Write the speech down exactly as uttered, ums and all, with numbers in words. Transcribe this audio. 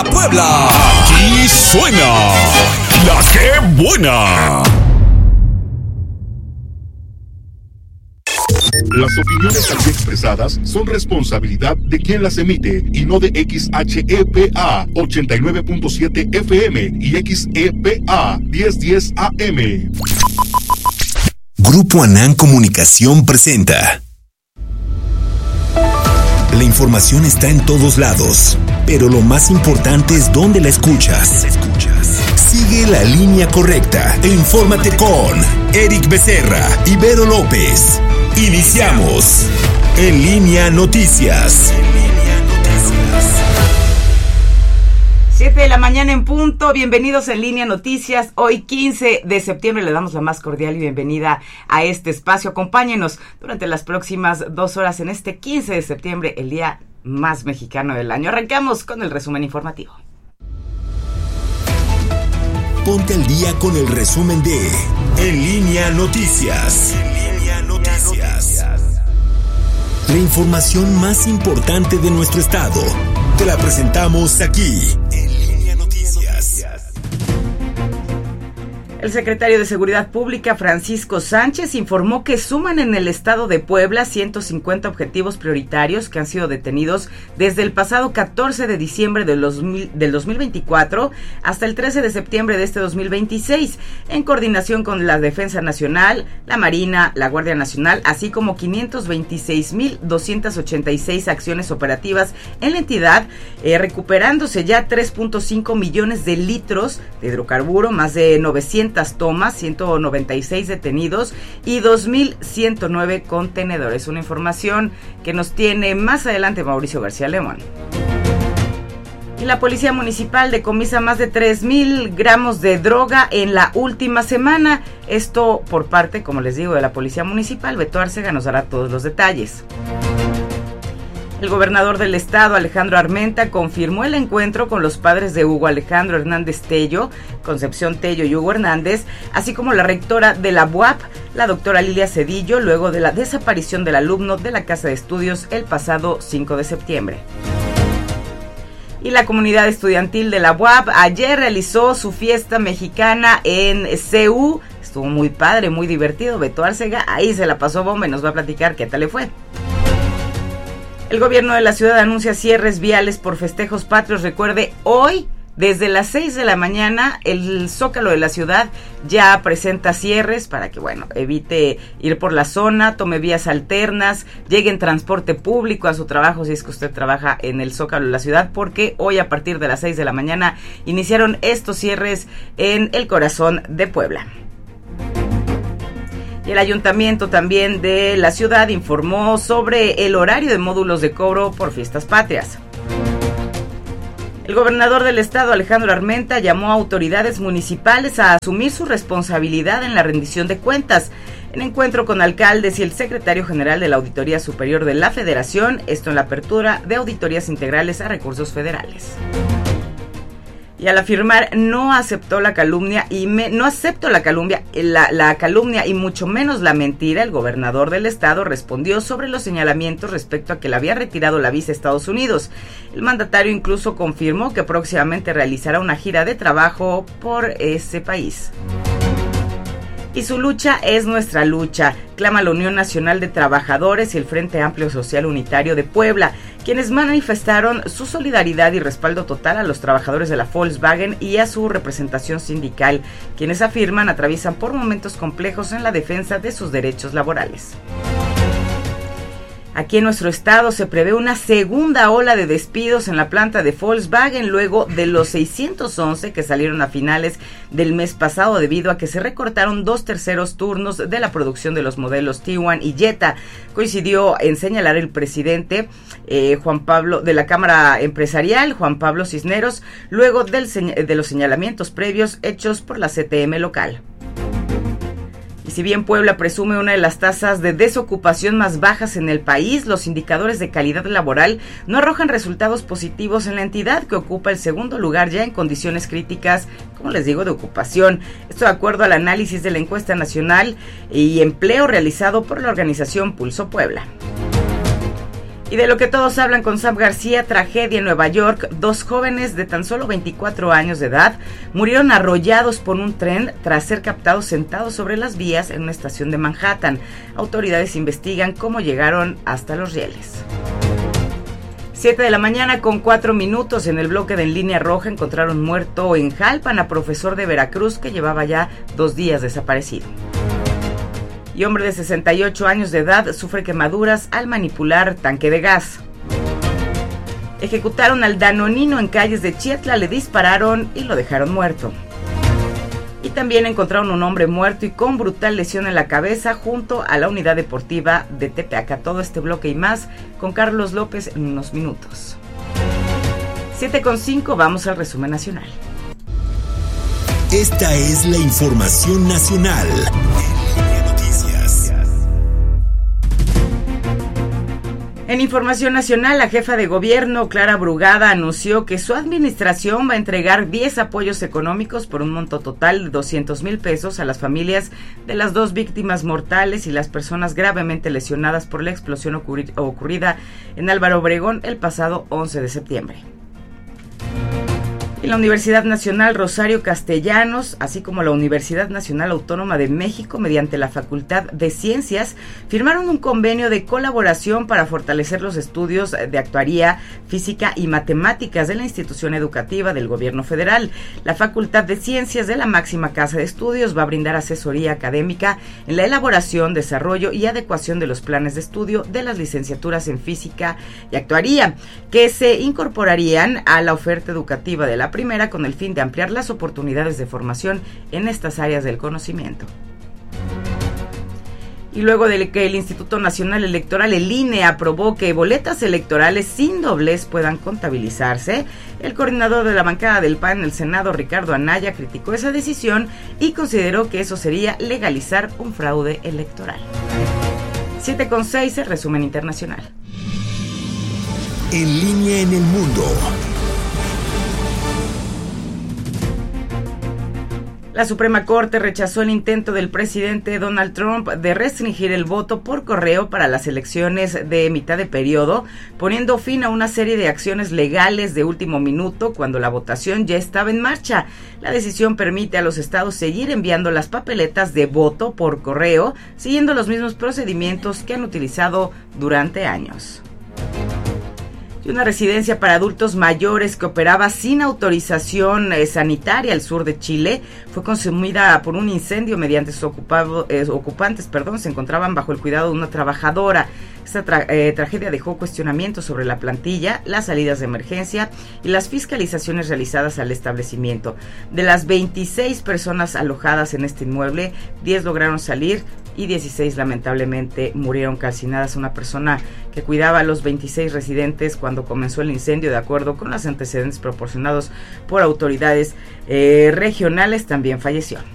Puebla, aquí suena La Que Buena. Las opiniones aquí expresadas son responsabilidad de quien las emite y no de X H E P A ochenta y nueve punto siete F M y X E P A diez diez A M. Grupo Anán Comunicación presenta. La información está en todos lados, pero lo más importante es dónde la escuchas. Sigue la línea correcta e infórmate con Eric Becerra y Vero López. Iniciamos En Línea Noticias. siete de la mañana en punto, bienvenidos a En Línea Noticias. Hoy quince de septiembre le damos la más cordial y bienvenida a este espacio. Acompáñenos durante las próximas dos horas en este quince de septiembre, el día más mexicano del año. Arrancamos con el resumen informativo. Ponte al día con el resumen de En Línea Noticias. En Línea Noticias. La información más importante de nuestro estado te la presentamos aquí. En Línea Noticias. El secretario de Seguridad Pública, Francisco Sánchez, informó que suman en el estado de Puebla ciento cincuenta objetivos prioritarios que han sido detenidos desde el pasado catorce de diciembre del dos mil veinticuatro hasta el trece de septiembre de este dos mil veintiséis, en coordinación con la Defensa Nacional, la Marina, la Guardia Nacional, así como quinientos veintiséis mil doscientas ochenta y seis acciones operativas en la entidad, eh, recuperándose ya tres punto cinco millones de litros de hidrocarburo, más de novecientas tomas, ciento noventa y seis detenidos y dos mil ciento nueve contenedores. Una información que nos tiene más adelante Mauricio García Lemón. Y la Policía Municipal decomisa más de tres mil gramos de droga en la última semana. Esto por parte, como les digo, de la Policía Municipal. Beto Arcega nos dará todos los detalles. El gobernador del estado, Alejandro Armenta, confirmó el encuentro con los padres de Hugo Alejandro Hernández Tello, Concepción Tello y Hugo Hernández, así como la rectora de la U A P, la doctora Lilia Cedillo, luego de la desaparición del alumno de la Casa de Estudios el pasado cinco de septiembre. Y la comunidad estudiantil de la U A P ayer realizó su fiesta mexicana en C U. Estuvo muy padre, muy divertido. Beto Arcega ahí se la pasó bomba y nos va a platicar qué tal le fue. El gobierno de la ciudad anuncia cierres viales por festejos patrios. Recuerde, hoy, desde las seis de la mañana, el Zócalo de la ciudad ya presenta cierres para que, bueno, evite ir por la zona, tome vías alternas, llegue en transporte público a su trabajo si es que usted trabaja en el Zócalo de la ciudad, porque hoy a partir de las seis de la mañana iniciaron estos cierres en el corazón de Puebla. Y el ayuntamiento también de la ciudad informó sobre el horario de módulos de cobro por fiestas patrias. El gobernador del estado, Alejandro Armenta, llamó a autoridades municipales a asumir su responsabilidad en la rendición de cuentas. En encuentro con alcaldes y el secretario general de la Auditoría Superior de la Federación, esto en la apertura de auditorías integrales a recursos federales. Y al afirmar no aceptó la calumnia y me, no acepto la calumnia, la, la calumnia y mucho menos la mentira, el gobernador del estado respondió sobre los señalamientos respecto a que le había retirado la visa a Estados Unidos. El mandatario incluso confirmó que próximamente realizará una gira de trabajo por ese país. Y su lucha es nuestra lucha, clama la Unión Nacional de Trabajadores y el Frente Amplio Social Unitario de Puebla, quienes manifestaron su solidaridad y respaldo total a los trabajadores de la Volkswagen y a su representación sindical, quienes afirman atraviesan por momentos complejos en la defensa de sus derechos laborales. Aquí en nuestro estado se prevé una segunda ola de despidos en la planta de Volkswagen luego de los seiscientos once que salieron a finales del mes pasado debido a que se recortaron dos terceros turnos de la producción de los modelos T uno y Jetta. Coincidió en señalar el presidente eh, Juan Pablo de la Cámara Empresarial, Juan Pablo Cisneros, luego del, de los señalamientos previos hechos por la C T M local. Y si bien Puebla presume una de las tasas de desocupación más bajas en el país, los indicadores de calidad laboral no arrojan resultados positivos en la entidad, que ocupa el segundo lugar ya en condiciones críticas, como les digo, de ocupación. Esto de acuerdo al análisis de la encuesta nacional y empleo realizado por la organización Pulso Puebla. Y de lo que todos hablan con Sam García, tragedia en Nueva York. Dos jóvenes de tan solo veinticuatro años de edad murieron arrollados por un tren tras ser captados sentados sobre las vías en una estación de Manhattan. Autoridades investigan cómo llegaron hasta los rieles. siete de la mañana con cuatro minutos. En el bloque de En Línea Roja encontraron muerto en Jalpan a profesor de Veracruz que llevaba ya dos días desaparecido. Y hombre de sesenta y ocho años de edad sufre quemaduras al manipular tanque de gas. Ejecutaron al danonino en calles de Chietla, le dispararon y lo dejaron muerto. Y también encontraron un hombre muerto y con brutal lesión en la cabeza junto a la unidad deportiva de Tepeaca. Todo este bloque y más con Carlos López en unos minutos. siete con cinco, vamos al resumen nacional. Esta es la información nacional. En información nacional, la jefa de gobierno, Clara Brugada, anunció que su administración va a entregar diez apoyos económicos por un monto total de doscientos mil pesos a las familias de las dos víctimas mortales y las personas gravemente lesionadas por la explosión ocurri- ocurrida en Álvaro Obregón el pasado once de septiembre. Y la Universidad Nacional Rosario Castellanos, así como la Universidad Nacional Autónoma de México, mediante la Facultad de Ciencias, firmaron un convenio de colaboración para fortalecer los estudios de actuaría, física y matemáticas de la institución educativa del gobierno federal. La Facultad de Ciencias de la máxima casa de estudios va a brindar asesoría académica en la elaboración, desarrollo y adecuación de los planes de estudio de las licenciaturas en física y actuaría, que se incorporarían a la oferta educativa de la primera con el fin de ampliar las oportunidades de formación en estas áreas del conocimiento. Y luego de que el Instituto Nacional Electoral, el I N E, aprobó que boletas electorales sin doblez puedan contabilizarse, el coordinador de la bancada del P A N en el Senado, Ricardo Anaya, criticó esa decisión y consideró que eso sería legalizar un fraude electoral. siete con seis, el resumen internacional. En línea en el mundo. La Suprema Corte rechazó el intento del presidente Donald Trump de restringir el voto por correo para las elecciones de mitad de periodo, poniendo fin a una serie de acciones legales de último minuto cuando la votación ya estaba en marcha. La decisión permite a los estados seguir enviando las papeletas de voto por correo, siguiendo los mismos procedimientos que han utilizado durante años. Y una residencia para adultos mayores que operaba sin autorización eh, sanitaria al sur de Chile fue consumida por un incendio mediante sus ocupado, eh, ocupantes perdón, se encontraban bajo el cuidado de una trabajadora. Esta tra- eh, tragedia dejó cuestionamientos sobre la plantilla, las salidas de emergencia y las fiscalizaciones realizadas al establecimiento. De las veintiséis personas alojadas en este inmueble, diez lograron salir y dieciséis lamentablemente murieron calcinadas. Una persona que cuidaba a los veintiséis residentes cuando comenzó el incendio, de acuerdo con los antecedentes proporcionados por autoridades eh, regionales, también falleció.